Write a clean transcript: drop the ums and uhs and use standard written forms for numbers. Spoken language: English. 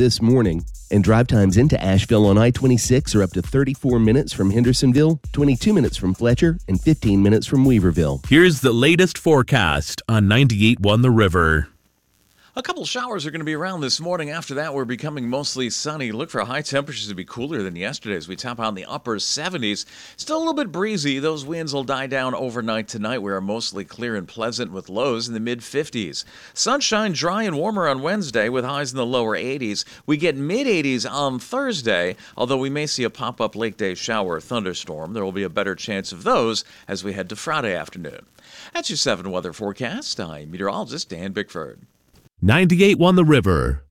this morning. And drive times into Asheville on I-26 are up to 34 minutes from Hendersonville, 22 minutes from Fletcher, and 15 minutes from Weaverville. Here's the latest forecast on 98.1 The River. A couple showers are going to be around this morning. After that, we're becoming mostly sunny. Look for high temperatures to be cooler than yesterday as we top out in the upper 70s. Still a little bit breezy. Those winds will die down overnight tonight. We are mostly clear and pleasant with lows in the mid-50s. Sunshine, dry and warmer on Wednesday with highs in the lower 80s. We get mid-80s on Thursday, although we may see a pop-up late day shower or thunderstorm. There will be a better chance of those as we head to Friday afternoon. That's your 7 weather forecast. I'm meteorologist Dan Bickford. 98.1 The River.